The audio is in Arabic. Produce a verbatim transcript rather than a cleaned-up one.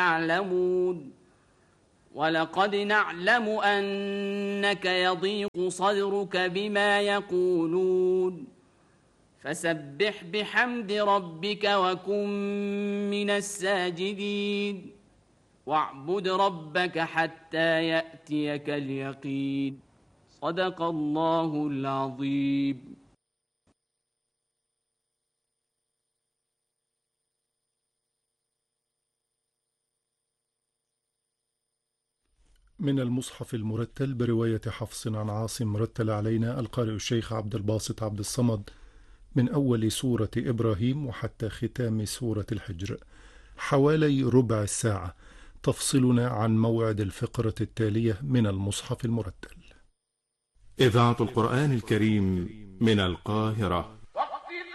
يعلمون ولقد نعلم أنك يضيق صدرك بما يقولون فسبح بحمد ربك وكن من الساجدين واعبد ربك حتى يأتيك اليقين صدق الله العظيم. من المصحف المرتل برواية حفص عن عاصم، مرتل علينا القارئ الشيخ عبد الباسط عبد الصمد، من أول سورة إبراهيم وحتى ختام سورة الحجر، حوالي ربع الساعة، تفصلنا عن موعد الفقرة التالية من المصحف المرتل. إذاعة القرآن الكريم من القاهرة.